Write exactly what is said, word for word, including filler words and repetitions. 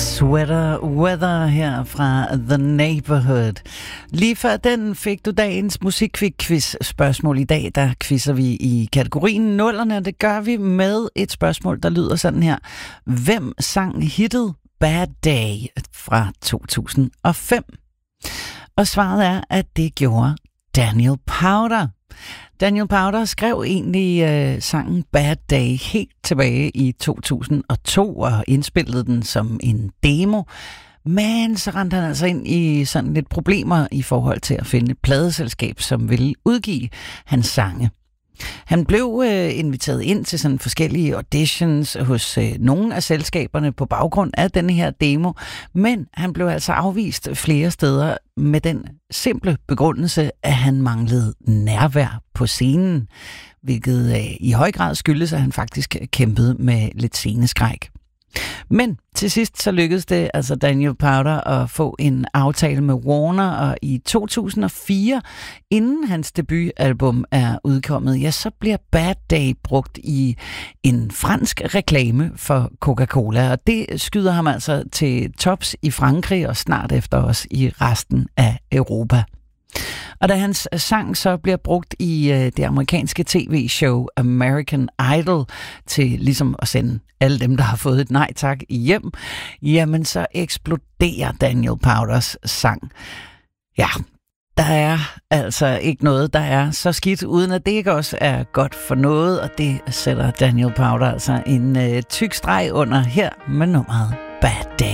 Sweater Weather her fra The Neighborhood. Lige før den fik du dagens musikquiz spørgsmål. I dag der quizzer vi i kategorien nullerne, og det gør vi med et spørgsmål, der lyder sådan her. Hvem sang hittet Bad Day fra to tusind og fem? Og svaret er, at det gjorde Daniel Powter. Daniel Powter skrev egentlig øh, sangen Bad Day helt tilbage i to tusind og to og indspillede den som en demo. Men så rendte han altså ind i sådan lidt problemer i forhold til at finde et pladeselskab, som ville udgive hans sange. Han blev øh, inviteret ind til sådan forskellige auditions hos øh, nogle af selskaberne på baggrund af denne her demo, men han blev altså afvist flere steder med den simple begrundelse, at han manglede nærvær på scenen, hvilket øh, i høj grad skyldes, at han faktisk kæmpede med lidt sceneskræk. Men til sidst så lykkedes det altså Daniel Powter at få en aftale med Warner, og i to tusind og fire, inden hans debutalbum er udkommet, ja, så bliver Bad Day brugt i en fransk reklame for Coca-Cola, og det skyder ham altså til tops i Frankrig og snart efter os i resten af Europa. Og da hans sang så bliver brugt i øh, det amerikanske tv-show American Idol til ligesom at sende alle dem, der har fået et nej tak hjem, jamen så eksploderer Daniel Powters sang. Ja, der er altså ikke noget, der er så skidt, uden at det ikke også er godt for noget, og det sætter Daniel Powter altså en øh, tyk streg under her med nummeret Bad Day.